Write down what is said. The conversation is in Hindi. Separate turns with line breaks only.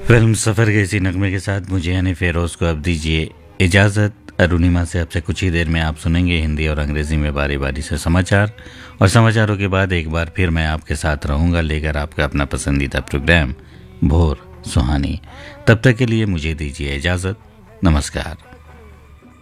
फिल्म सफ़र के इसी नगमे के साथ मुझे यानी फेरोज़ को अब दीजिए इजाज़त। अरुणिमा से आपसे कुछ ही देर में आप सुनेंगे हिंदी और अंग्रेज़ी में बारी बारी से समाचार, और समाचारों के बाद एक बार फिर मैं आपके साथ रहूँगा लेकर आपका अपना पसंदीदा प्रोग्राम भोर सुहानी। तब तक के लिए मुझे दीजिए इजाज़त। नमस्कार।